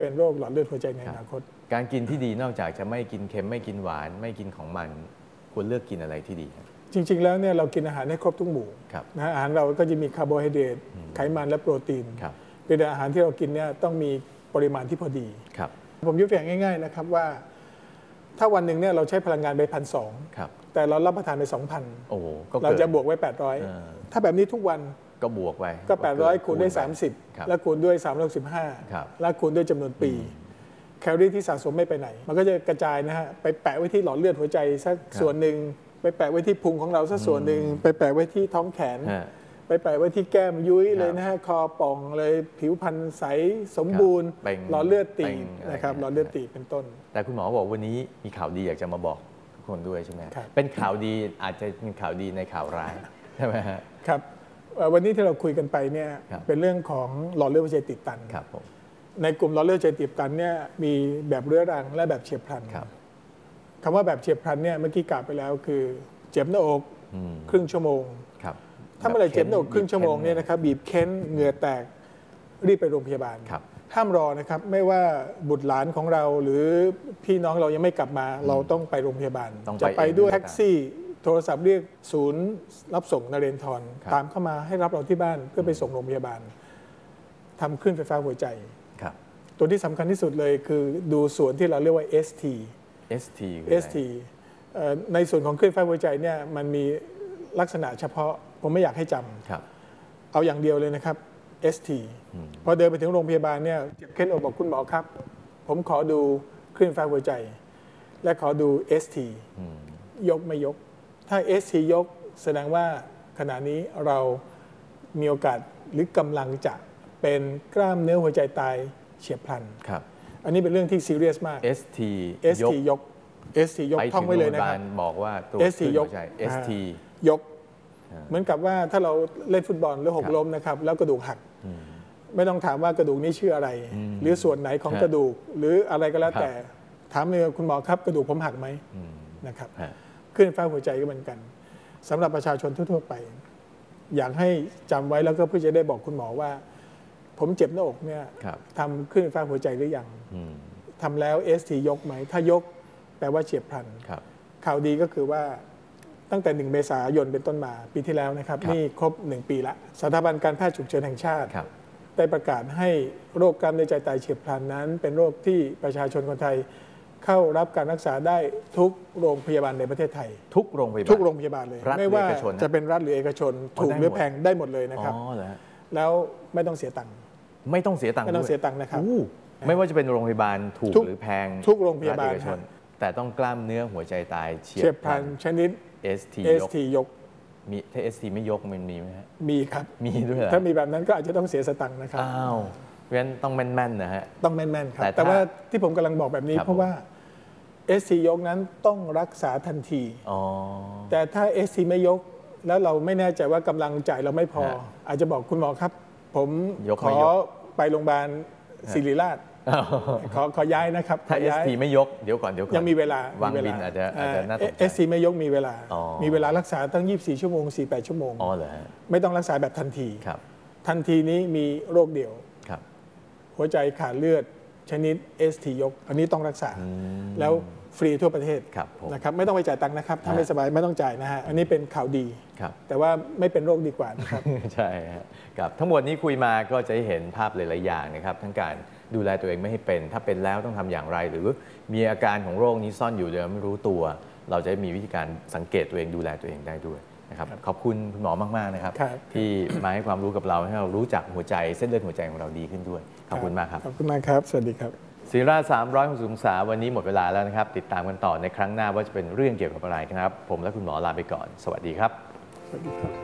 เป็นโรคหลอดเลือดหัวใจในอนาคตการกินที่ดีนอกจากจะไม่กินเค็มไม่กินหวานไม่กินของมันควรเลือกกินอะไรที่ดีจริงๆแล้วเนี่ยเรากินอาหารให้ครบทุกหมู่นะอาหารเราก็จะมีคาร์โบไฮเดรตไขมันและโปรตีนเป็นอาหารที่เรากินเนี่ยต้องมีปริมาณที่พอดีผมยกตัวอย่างง่ายๆนะครับว่าถ้าวันหนึ่งเนี่ยเราใช้พลังงานไป1,200แต่เรารับประทานไป 2,000เราจะบวกไว้800ถ้าแบบนี้ทุกวันก็บวกไปก็800คูณด้วย30แล้วคูณด้วย365แล้วคูณด้วยจำนวนปีแคลอรี่ที่สะสมไม่ไปไหนมันก็จะกระจายนะฮะไปแปะไว้ที่หลอดเลือดหัวใจสักส่วนหนึ่งไปแปะไว้ที่พุงของเราสักส่วนหนึ่งไปแปะไว้ที่ท้องแขนไปแปะไว้ที่แก้มยุ้ยเลยนะฮะคอป่องเลยผิวพรรณใสสมบูรณ์หลอดเลือดตีบนะครับหลอดเลือดตีบเป็นต้นแต่คุณหมอบอกวันนี้มีข่าวดีอยากจะมาบอกทุกคนด้วยใช่ไหมเป็นข่าวดีอาจจะเป็นข่าวดีในข่าวร้ายใช่ไหมครับวันนี้ที่เราคุยกันไปเนี่ยเป็นเรื่องของหลอดเลือดหัวใจตีบตันในกลุ่มหลอดเลือดหัวใจตีบตันเนี่ยมีแบบเรื้อรังและแบบเฉียบพลันคำว่าแบบเฉียบพลันเนี่ยเมื่อกี้กล่าวไปแล้วคือเจ็บหน้าอกครึ่งชั่วโมงถ้าเมื่อไรเจ็บหน้าอกครึ่งชั่วโมงเนี่ยนะครับบีบเค้นเหงื่อแตกรีบไปโรงพยาบาลห้ามรอนะครับไม่ว่าบุตรหลานของเราหรือพี่น้องเรายังไม่กลับมาเราต้องไปโรงพยาบาลจะไปด้วยแท็กซี่โทรศัพท์เรียกศูนย์รับส่งนเรนทรตามเข้ามาให้รับเราที่บ้านเพื่อไปส่งโรงพยาบาลทำคลื่นไฟฟ้าหัวใจตัวที่สำคัญที่สุดเลยคือดูส่วนที่เราเรียกว่า ST ในส่วนของคลื่นไฟฟ้าหัวใจเนี่ยมันมีลักษณะเฉพาะผมไม่อยากให้จำเอาอย่างเดียวเลยนะครับ ST พอเดินไปถึงโรงพยาบาลเนี่ยเจ็บเค้นอกบอกคุณหมอครับผมขอดูคลื่นไฟฟ้าหัวใจและขอดู ST ยกไม่ยกถ้า ST ยกแสดงว่าขณะนี้เรามีโอกาสหรือกำลังจะเป็นกล้ามเนื้อหัวใจตายเฉียบพลันอันนี้เป็นเรื่องที่ซีเรียสมาก ST ยก ท่องไว้เลยนะครับบอกว่าตัว ST ยก ST ยกเหมือนกับว่าถ้าเราเล่นฟุตบอลแล้วหกล้มนะครับแล้วกระดูกหักไม่ต้องถามว่ากระดูกนี้ชื่ออะไรหรือส่วนไหนของกระดูกหรืออะไรก็แล้วแต่ถามเลยคุณหมอครับกระดูกผมหักไหมนะครับคลื่นไฟฟ้าหัวใจก็เหมือนกันสำหรับประชาชนทั่วๆไปอยากให้จำไว้แล้วก็เพื่อจะได้บอกคุณหมอว่าผมเจ็บหน้าอกเนี่ยทำคลื่นไฟฟ้าหัวใจหรือยังทำแล้ว ST ยกไหมถ้ายกแปลว่าเฉียบพลันข่าวดีก็คือว่าตั้งแต่1 เมษายนเป็นต้นมาปีที่แล้วนะครับนี่ครบ1 ปีละสถาบันการแพทย์ฉุกเฉินแห่งชาติได้ประกาศให้โรคกล้ามเนื้อใจตายเฉียบพลันนั้นเป็นโรคที่ประชาชนคนไทยเข้ารับการรักษาได้ทุกโรงพยาบาลในประเทศไทยทุกโรงพยาบาลเลยไม่ว่าจะเป็นรัฐหรือเอกชนถูกหรือแพงได้หมดเลยนะครับแล้วไม่ต้องเสียตังค์นะครับไม่ว่าจะเป็นโรงพยาบาลถูกหรือแพงทุกโรงพยาบาลแต่ต้องกล้ามเนื้อหัวใจตายเฉียบพลันชนิด ST ยกมีถ้า ST ไม่ยกมันมีไหมฮะมีครับมีด้วยถ้ามีแบบนั้นก็อาจจะต้องเสียสตังค์นะครับเพราะฉะนั้นต้องแม่นๆนะฮะต้องแม่นๆครับแต่ว่าที่ผมกำลังบอกแบบนี้เพราะว่า ST ยกนั้นต้องรักษาทันทีแต่ถ้า ST ไม่ยกแล้วเราไม่แน่ใจว่ากำลังจ่ายเราไม่พออาจจะบอกคุณหมอครับผมขอไปโรงพยาบาลศิริราชขอย้ายนะครับถ้า ST ไม่ยกเดี๋ยวก่อนยังมีเวลาวังบินอาจจะน่าตกใจ ST ไม่ยกมีเวลารักษาตั้ง24 ชั่วโมง 48 ชั่วโมงไม่ต้องรักษาแบบทันทีนี้มีโรคเดียวหัวใจขาดเลือดชนิด ST ยกอันนี้ต้องรักษาแล้วฟรีทั่วประเทศนะครับไม่ต้องไปจ่ายตังค์นะครับถ้าไม่สบายไม่ต้องจ่ายนะฮะอันนี้เป็นข่าวดีแต่ว่าไม่เป็นโรคดีกว่านะครับใช่ครับทั้งหมดนี้คุยมาก็จะเห็นภาพหลายๆอย่างนะครับทั้งการดูแลตัวเองไม่ให้เป็นถ้าเป็นแล้วต้องทำอย่างไรหรือมีอาการของโรคนี้ซ่อนอยู่โดยไม่รู้ตัวเราจะมีวิธีการสังเกตตัวเองดูแลตัวเองได้ด้วยนะครับขอบคุณคุณหมอมากๆนะครับที่มาให้ความรู้กับเราให้เรารู้จักหัวใจเส้นเลือดหัวใจของเราดีขึ้นด้วยขอบคุณมากครับขอบคุณมากครับสวัสดีครับศิริราช360 องศาวันนี้หมดเวลาแล้วนะครับติดตามกันต่อในครั้งหน้าว่าจะเป็นเรื่องเกี่ยวกับอะไรครับผมและคุณหมอลาไปก่อนสวัสดีครับสวัสดีครับ